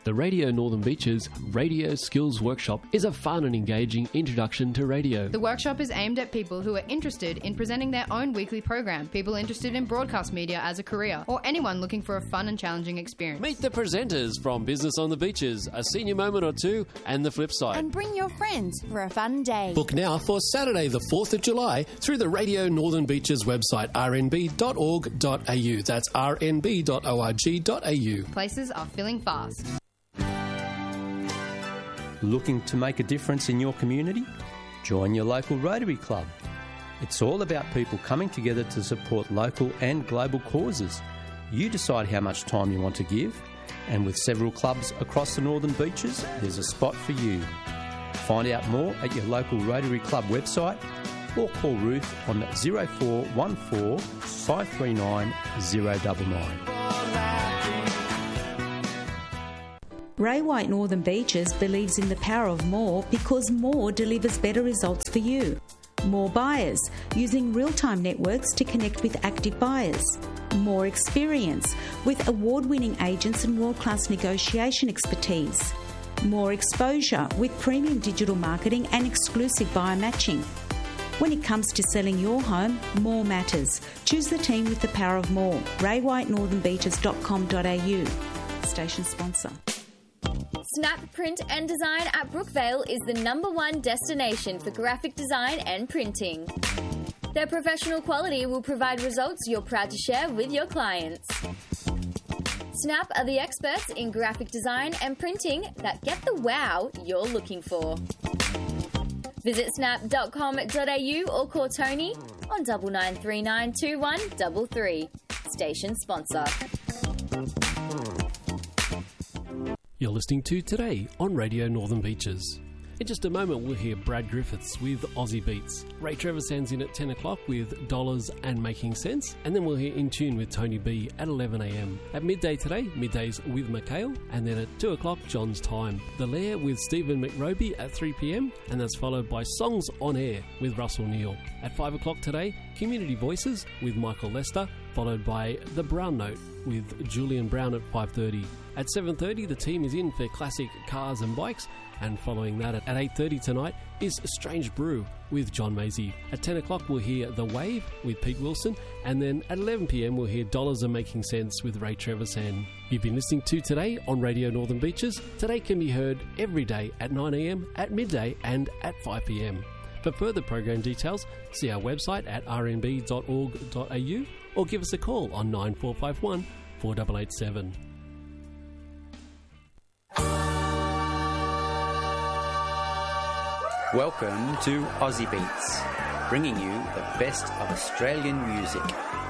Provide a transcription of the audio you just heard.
The Radio Northern Beaches Radio Skills Workshop is a fun and engaging introduction to radio. The workshop is aimed at people who are interested in presenting their own weekly program, people interested in broadcast media as a career, or anyone looking for a fun and challenging experience. Meet the presenters from Business on the Beaches, A Senior Moment or Two, and The Flip Side. And bring your friends for a fun day. Book now for Saturday the 4th of July through the Radio Northern Beaches website, rnb.org.au. That's rnb.org.au. Places are filling fast. Looking to make a difference in your community? Join your local Rotary Club. It's all about people coming together to support local and global causes. You decide how much time you want to give, and with several clubs across the Northern Beaches, there's a spot for you. Find out more at your local Rotary Club website or call Ruth on 0414 539 099. Ray White Northern Beaches believes in the power of more because more delivers better results for you. More buyers, using real-time networks to connect with active buyers. More experience, with award-winning agents and world-class negotiation expertise. More exposure, with premium digital marketing and exclusive buyer matching. When it comes to selling your home, more matters. Choose the team with the power of more. raywhitenorthernbeaches.com.au. Station sponsor. Snap Print and Design at Brookvale is the #1 destination for graphic design and printing. Their professional quality will provide results you're proud to share with your clients. Snap are the experts in graphic design and printing that get the wow you're looking for. Visit snap.com.au or call Tony on 99392133. Station sponsor. You're listening to Today on Radio Northern Beaches. In just a moment, we'll hear Brad Griffiths with Aussie Beats. Ray Trevisan's in at 10 o'clock with Dollars and Making Sense. And then we'll hear In Tune with Tony B at 11 a.m. At midday today, middays with Mikhail. And then at 2 o'clock, John's Time. The Lair with Stephen McRoby at 3 p.m. And that's followed by Songs on Air with Russell Neal. At 5 o'clock today, Community Voices with Michael Lester, followed by The Brown Note with Julian Brown at 5:30. At 7:30, the team is in for classic cars and bikes, and following that at 8:30 tonight is Strange Brew with John Maisie. At 10 o'clock, we'll hear The Wave with Pete Wilson, and then at 11 p.m, we'll hear Dollars Are Making Sense with Ray Trevisan. You've been listening to Today on Radio Northern Beaches. Today can be heard every day at 9 a.m, at midday, and at 5 p.m. For further program details, see our website at rnb.org.au or give us a call on 9451 4887. Welcome to Aussie Beats, bringing you the best of Australian music.